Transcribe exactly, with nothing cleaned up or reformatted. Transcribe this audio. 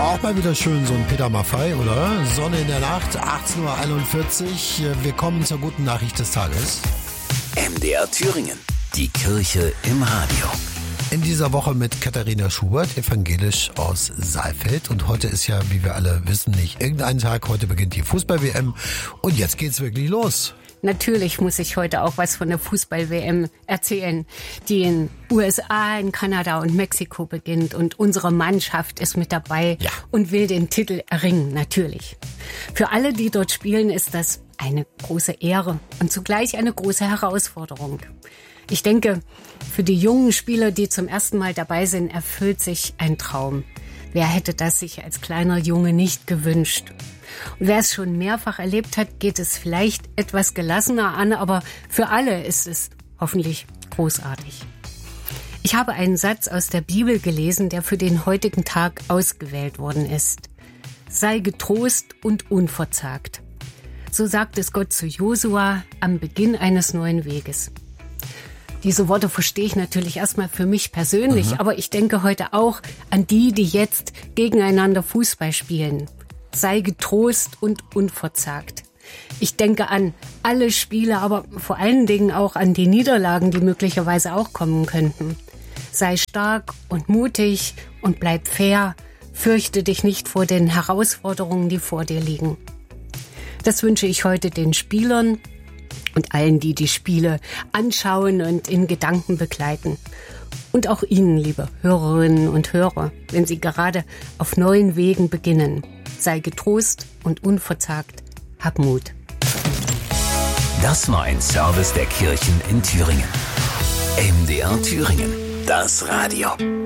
Auch mal wieder schön, so ein Peter Maffay, oder? Sonne in der Nacht, achtzehn Uhr einundvierzig. Wir kommen zur guten Nachricht des Tages. M D R Thüringen, die Kirche im Radio. In dieser Woche mit Katharina Schubert, evangelisch aus Saalfeld. Und heute ist ja, wie wir alle wissen, nicht irgendein Tag. Heute beginnt die Fußball-W M. Und jetzt geht's wirklich los. Natürlich muss ich heute auch was von der Fußball-W M erzählen, die in U S A, in Kanada und Mexiko beginnt. Und unsere Mannschaft ist mit dabei ja. und will den Titel erringen, natürlich. Für alle, die dort spielen, ist das eine große Ehre und zugleich eine große Herausforderung. Ich denke, für die jungen Spieler, die zum ersten Mal dabei sind, erfüllt sich ein Traum. Wer hätte das sich als kleiner Junge nicht gewünscht? Und wer es schon mehrfach erlebt hat, geht es vielleicht etwas gelassener an, aber für alle ist es hoffentlich großartig. Ich habe einen Satz aus der Bibel gelesen, der für den heutigen Tag ausgewählt worden ist. Sei getrost und unverzagt. So sagt es Gott zu Josua am Beginn eines neuen Weges. Diese Worte verstehe ich natürlich erstmal für mich persönlich, mhm. aber ich denke heute auch an die, die jetzt gegeneinander Fußball spielen. Sei getrost und unverzagt. Ich denke an alle Spiele, aber vor allen Dingen auch an die Niederlagen, die möglicherweise auch kommen könnten. Sei stark und mutig und bleib fair. Fürchte dich nicht vor den Herausforderungen, die vor dir liegen. Das wünsche ich heute den Spielern und allen, die die Spiele anschauen und in Gedanken begleiten. Und auch Ihnen, liebe Hörerinnen und Hörer, wenn Sie gerade auf neuen Wegen beginnen. Sei getrost und unverzagt. Hab Mut. Das war ein Service der Kirchen in Thüringen. M D R Thüringen, das Radio.